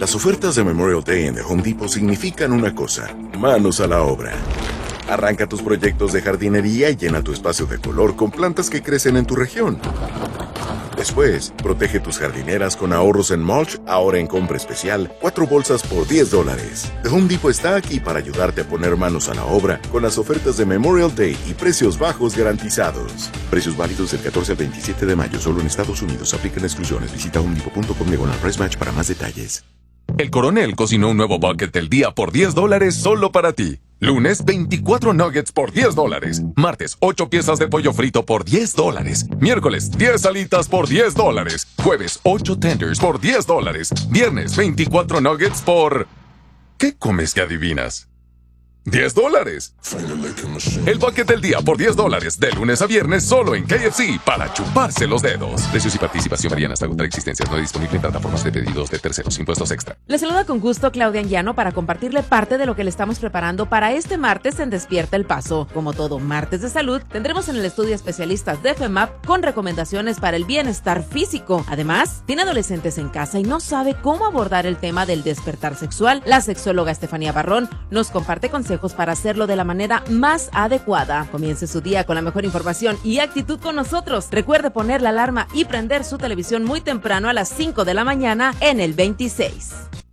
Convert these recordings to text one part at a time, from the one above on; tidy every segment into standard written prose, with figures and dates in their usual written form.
Las ofertas de Memorial Day en The Home Depot significan una cosa: manos a la obra. Arranca tus proyectos de jardinería y llena tu espacio de color con plantas que crecen en tu región. Después, protege tus jardineras con ahorros en mulch, ahora en compra especial, 4 bolsas por $10. The Home Depot está aquí para ayudarte a poner manos a la obra con las ofertas de Memorial Day y precios bajos garantizados. Precios válidos del 14 al 27 de mayo, solo en Estados Unidos. Aplican exclusiones. Visita homedepot.com/price match para más detalles. El Coronel cocinó un nuevo bucket del día por $10 solo para ti. Lunes, 24 nuggets por $10. Martes, 8 piezas de pollo frito por $10. Miércoles, 10 alitas por $10. Jueves, 8 tenders por $10. Viernes, 24 nuggets por... ¿Qué comes que adivinas? $10. El bucket del día por $10, de lunes a viernes, solo en KFC, para chuparse los dedos. Precios y participación varían hasta agotar existencias. No disponible en plataformas de pedidos de terceros. Impuestos extra. Le saluda con gusto Claudia Anguiano para compartirle parte de lo que le estamos preparando para este martes en Despierta el Paso. Como todo martes de salud, tendremos en el estudio especialistas de FEMAP con recomendaciones para el bienestar físico. Además, tiene adolescentes en casa y no sabe cómo abordar el tema del despertar sexual. La sexóloga Estefanía Barrón nos comparte consejos para hacerlo de la manera más adecuada. Comience su día con la mejor información y actitud con nosotros. Recuerde poner la alarma y prender su televisión muy temprano a las 5 de la mañana en el 26.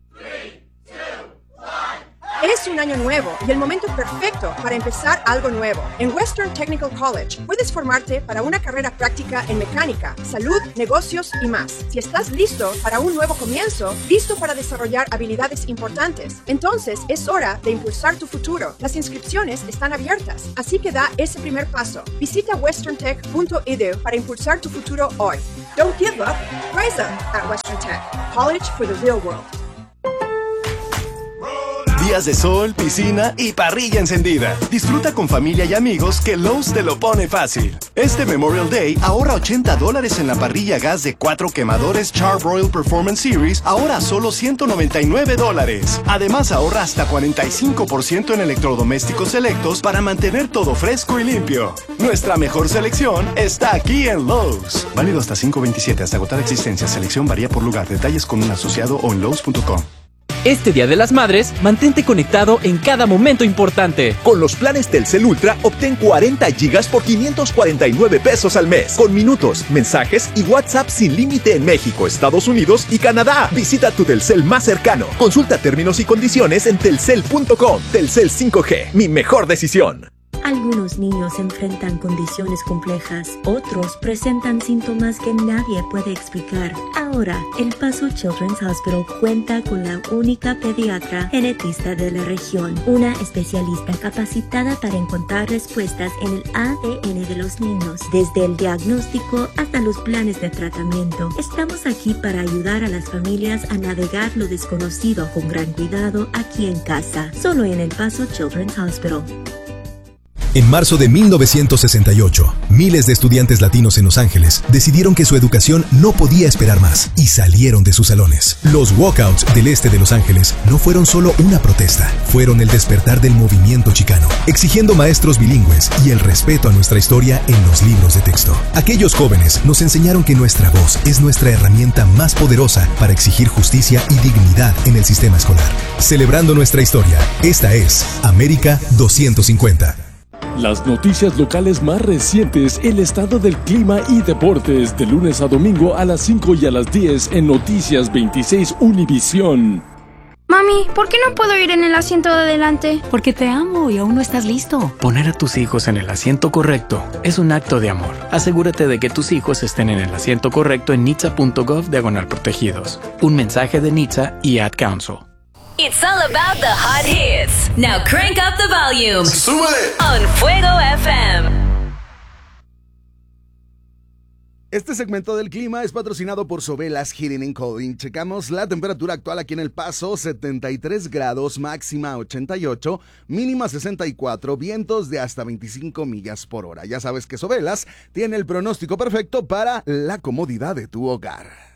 Es un año nuevo y el momento perfecto para empezar algo nuevo. En Western Technical College puedes formarte para una carrera práctica en mecánica, salud, negocios y más. Si estás listo para un nuevo comienzo, listo para desarrollar habilidades importantes, entonces es hora de impulsar tu futuro. Las inscripciones están abiertas, así que da ese primer paso. Visita westerntech.edu para impulsar tu futuro hoy. Don't give up, rise up at Western Tech. College for the real world. Días de sol, piscina y parrilla encendida. Disfruta con familia y amigos que Lowe's te lo pone fácil. Este Memorial Day ahorra $80 en la parrilla gas de 4 quemadores Char-Broil Performance Series, ahora a solo $199. Además ahorra hasta 45% en electrodomésticos selectos para mantener todo fresco y limpio. Nuestra mejor selección está aquí en Lowe's. Válido hasta 5/27 hasta agotar existencia. Selección varía por lugar. Detalles con un asociado o en lowes.com. Este Día de las Madres, mantente conectado en cada momento importante. Con los planes Telcel Ultra, obtén 40 gigas por $549 al mes. Con minutos, mensajes y WhatsApp sin límite en México, Estados Unidos y Canadá. Visita tu Telcel más cercano. Consulta términos y condiciones en telcel.com. Telcel 5G, mi mejor decisión. Algunos niños enfrentan condiciones complejas, otros presentan síntomas que nadie puede explicar. Ahora, El Paso Children's Hospital cuenta con la única pediatra genetista de la región, una especialista capacitada para encontrar respuestas en el ADN de los niños, desde el diagnóstico hasta los planes de tratamiento. Estamos aquí para ayudar a las familias a navegar lo desconocido con gran cuidado aquí en casa, solo en El Paso Children's Hospital. En marzo de 1968, miles de estudiantes latinos en Los Ángeles decidieron que su educación no podía esperar más y salieron de sus salones. Los walkouts del este de Los Ángeles no fueron solo una protesta, fueron el despertar del movimiento chicano, exigiendo maestros bilingües y el respeto a nuestra historia en los libros de texto. Aquellos jóvenes nos enseñaron que nuestra voz es nuestra herramienta más poderosa para exigir justicia y dignidad en el sistema escolar. Celebrando nuestra historia, esta es América 250. Las noticias locales más recientes, el estado del clima y deportes, de lunes a domingo a las 5 y a las 10 en Noticias 26 Univisión. Mami, ¿por qué no puedo ir en el asiento de adelante? Porque te amo y aún no estás listo. Poner a tus hijos en el asiento correcto es un acto de amor. Asegúrate de que tus hijos estén en el asiento correcto en nitsa.gov/protegidos. Un mensaje de NHTSA y Ad Council. It's all about the hot hits. Now crank up the volume. ¡Súbele! On Fuego FM. Este segmento del clima es patrocinado por Sobelas Heating and Cooling. Checamos la temperatura actual aquí en El Paso, 73 grados, máxima 88, mínima 64, vientos de hasta 25 millas por hora. Ya sabes que Sobelas tiene el pronóstico perfecto para la comodidad de tu hogar.